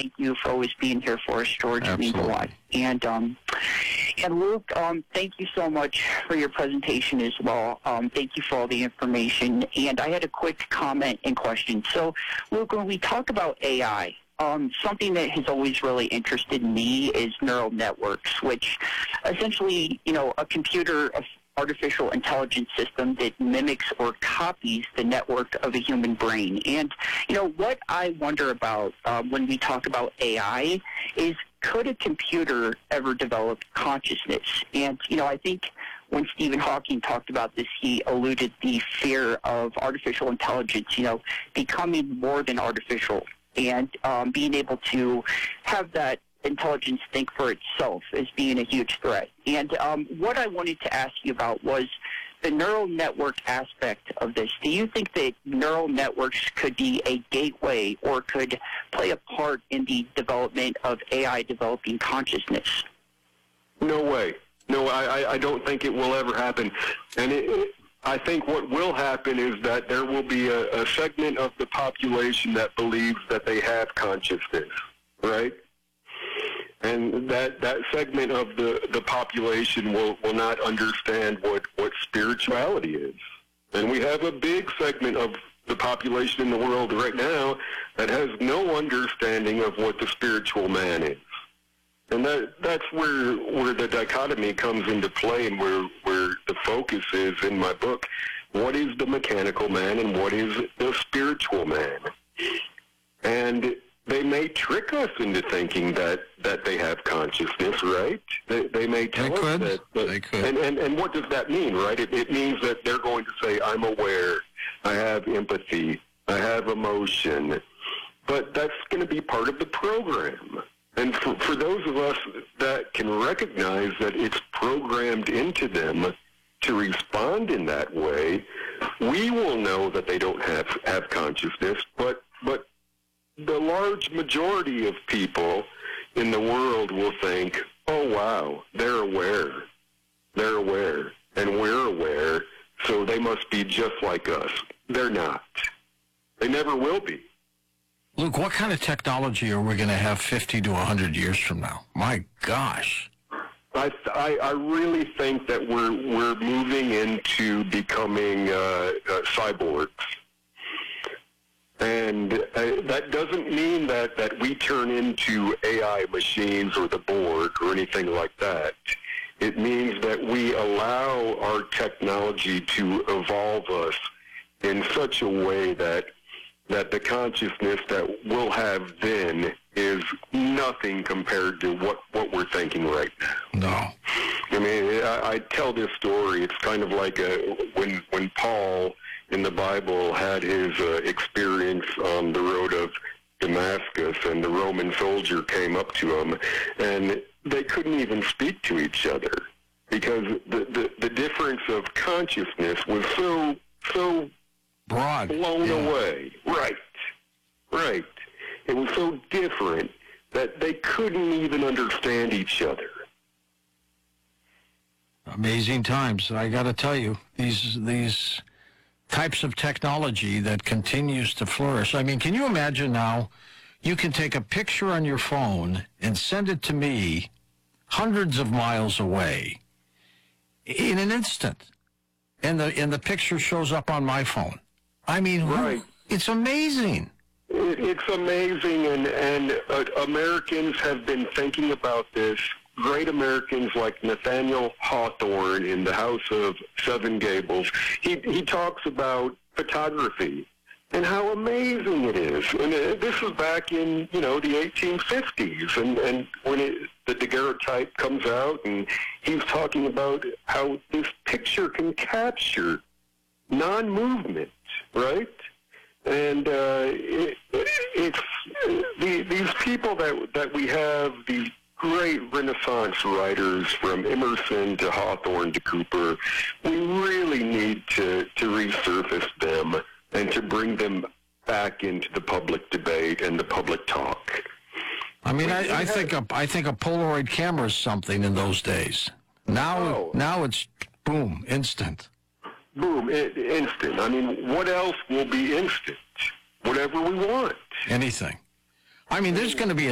thank you for always being here for us, George. It means a lot. And Luke, thank you so much for your presentation as well. Thank you for all the information. And I had a quick comment and question. So, Luke, when we talk about AI, something that has always really interested me is neural networks, which essentially, a computer, artificial intelligence system that mimics or copies the network of a human brain. And, what I wonder about when we talk about AI is, could a computer ever develop consciousness? And, I think when Stephen Hawking talked about this, he alluded the fear of artificial intelligence, becoming more than artificial and being able to have that intelligence think for itself as being a huge threat. And what I wanted to ask you about was the neural network aspect of this. Do you think that neural networks could be a gateway or could play a part in the development of AI developing consciousness? No way. No, I don't think it will ever happen. And I think what will happen is that there will be a segment of the population that believes that they have consciousness, right? And that segment of the population will not understand what spirituality is. And we have a big segment of the population in the world right now that has no understanding of what the spiritual man is. And that's where the dichotomy comes into play and where the focus is in my book. What is the mechanical man and what is the spiritual man? And they may trick us into thinking that they have consciousness, right? They may tell us that. They could. And what does that mean, right? It means that they're going to say, I'm aware, I have empathy, I have emotion. But that's going to be part of the program. And for those of us that can recognize that it's programmed into them to respond in that way, we will know that they don't have consciousness, but the large majority of people in the world will think, oh, wow, they're aware, and we're aware, so they must be just like us. They're not. They never will be. Luke, what kind of technology are we going to have 50 to 100 years from now? My gosh. I really think that we're moving into becoming cyborgs. And that doesn't mean that we turn into AI machines or the Borg or anything like that. It means that we allow our technology to evolve us in such a way that the consciousness that we'll have then is nothing compared to what we're thinking right now. No. I mean, I tell this story. It's kind of like when Paul in the Bible had his experience on the road of Damascus, and the Roman soldier came up to him, and they couldn't even speak to each other because the difference of consciousness was so broad, blown away. Right. It was so different that they couldn't even understand each other. Amazing times. I got to tell you, these types of technology that continues to flourish. I mean, can you imagine now you can take a picture on your phone and send it to me hundreds of miles away in an instant, and the picture shows up on my phone. I mean, right. It's amazing. It's amazing, and Americans have been thinking about this. Great Americans like Nathaniel Hawthorne in the House of Seven Gables, he talks about photography and how amazing it is. And this was back in, the 1850s, and when the daguerreotype comes out, and he's talking about how this picture can capture non-movement, right? And it's these people that we have, these great Renaissance writers from Emerson to Hawthorne to Cooper, we really need to resurface them and to bring them back into the public debate and the public talk. I mean, I think a Polaroid camera is something in those days. Now it's boom, instant. Boom, instant. I mean, what else will be instant? Whatever we want. Anything. I mean, there's going to be